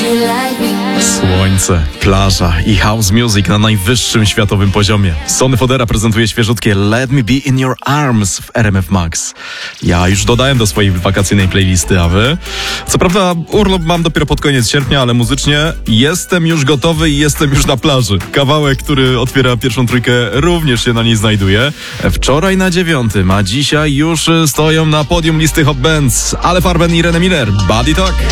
Słońce, plaża i house music na najwyższym światowym poziomie. Sonny Fodera prezentuje świeżutkie Let Me Be In Your Arms w RMF Max. Ja już dodałem do swojej wakacyjnej playlisty, a wy? Co prawda urlop mam dopiero pod koniec sierpnia, ale muzycznie jestem już gotowy i jestem już na plaży. Kawałek, który otwiera pierwszą trójkę, również się na niej znajduje. Wczoraj na 9, a dzisiaj już stoją na podium listy Hot Bands Ale Farben i René Miller. Body Talk.